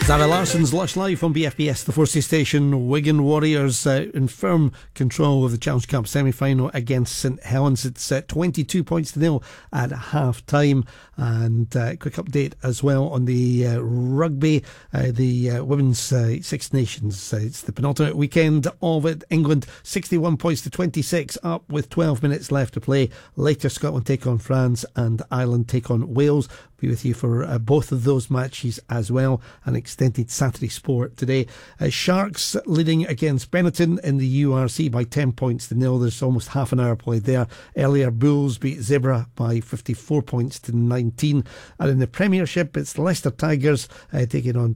Zara Larson's Lush Live on BFBS, the Forsey station. Wigan Warriors in firm control of the Challenge Cup semi-final against St Helens. It's 22 points to nil at half time. And quick update as well on the rugby, the Women's Six Nations. It's the penultimate weekend of it. England 61 points to 26, up with 12 minutes left to play. Later Scotland take on France and Ireland take on Wales. Be with you for both of those matches as well. An extended Saturday sport today. Sharks leading against Benetton in the URC by 10 points to nil. There's almost half an hour played there. Earlier, Bulls beat Zebra by 54 points to 19. And in the Premiership, it's Leicester Tigers taking on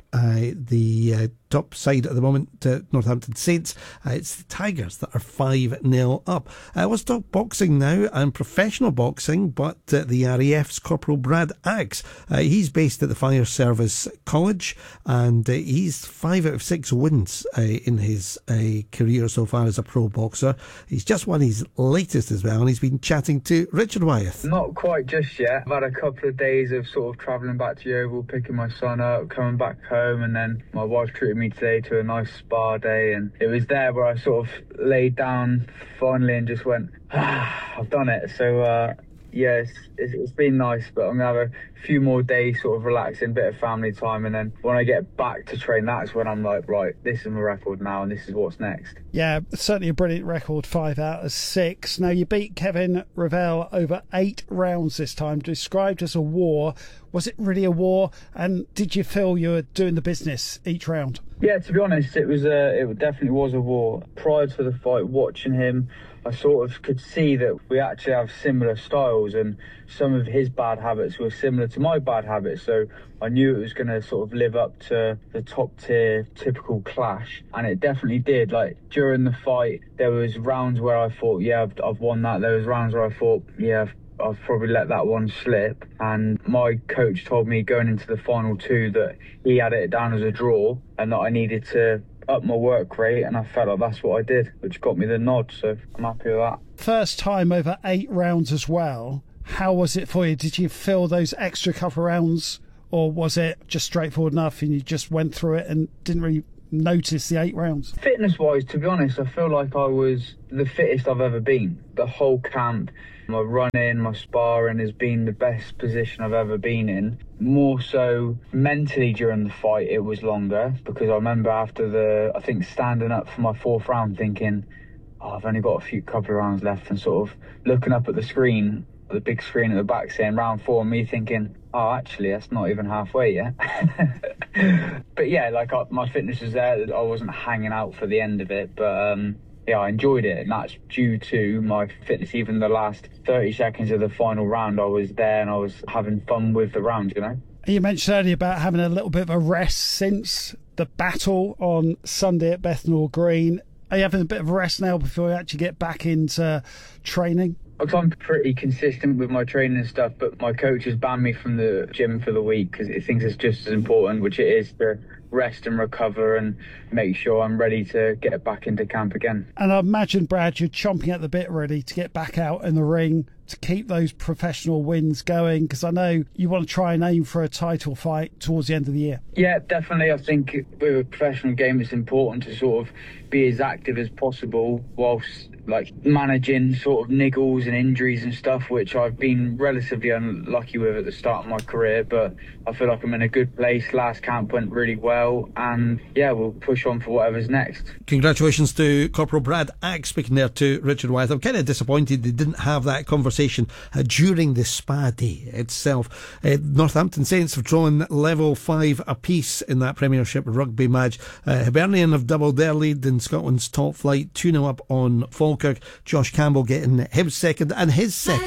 the top side at the moment, Northampton Saints. It's the Tigers that are 5-0 up. Let's talk boxing now, and professional boxing, but the RAF's Corporal Brad Axe. He's based at the Fire Service College, and he's 5 out of 6 wins in his career so far as a pro boxer. He's just won his latest as well, and he's been chatting to Richard Wyeth. Not quite just yet. I've had a couple of days of sort of travelling back to Yeovil, picking my son up, coming back home, and then my wife treated me today to a nice spa day, and it was there where I sort of laid down finally and just went, I've done it. So yeah, it's been nice, but I'm going to have a few more days sort of relaxing, bit of family time, and then when I get back to train, that's when I'm like, right, this is my record now and this is what's next. Yeah, certainly a brilliant record, 5 out of 6. Now, you beat Kevin Revell over 8 rounds this time, described as a war. Was it really a war, and did you feel you were doing the business each round? Yeah, to be honest, it definitely was a war. Prior to the fight, watching him, I sort of could see that we actually have similar styles, and some of his bad habits were similar to my bad habits, so I knew it was going to sort of live up to the top tier typical clash, and it definitely did. Like, during the fight, there was rounds where I thought, yeah, I've won that. There was rounds where I thought, yeah, I've probably let that one slip, and my coach told me going into the final 2 that he had it down as a draw and that I needed to up my work rate, and I felt like that's what I did, which got me the nod, so I'm happy with that. First time over 8 rounds as well. How was it for you? Did you feel those extra couple of rounds, or was it just straightforward enough and you just went through it and didn't really notice the 8 rounds? Fitness wise, to be honest, I feel like I was the fittest I've ever been. The whole camp, my running, my sparring has been the best position I've ever been in. More so mentally during the fight, it was longer, because I remember after I think standing up for my 4th round thinking, I've only got a couple of rounds left, and sort of looking up at the screen, the big screen at the back saying round 4, and me thinking, oh, actually, that's not even halfway yet. But yeah, like my fitness was there. I wasn't hanging out for the end of it, but yeah, I enjoyed it, and that's due to my fitness. Even the last 30 seconds of the final round, I was there and I was having fun with the round, you know. You mentioned earlier about having a little bit of a rest since the battle on Sunday at Bethnal Green. Are you having a bit of a rest now before you actually get back into training? I'm pretty consistent with my training and stuff, but my coach has banned me from the gym for the week because he thinks it's just as important, which it is, to rest and recover and make sure I'm ready to get back into camp again. And I imagine, Brad, you're chomping at the bit ready to get back out in the ring to keep those professional wins going, because I know you want to try and aim for a title fight towards the end of the year. Yeah, definitely. I think with a professional game, it's important to sort of be as active as possible whilst like managing sort of niggles and injuries and stuff, which I've been relatively unlucky with at the start of my career, but I feel like I'm in a good place. Last camp went really well, and yeah, we'll push on for whatever's next. Congratulations to Corporal Brad Axe, speaking there to Richard Wyeth. I'm kind of disappointed they didn't have that conversation during the spa day itself. Northampton Saints have drawn level 5 apiece in that Premiership rugby match. Hibernian have doubled their lead in Scotland's top flight, 2-0 up on Falkirk. Josh Campbell getting his second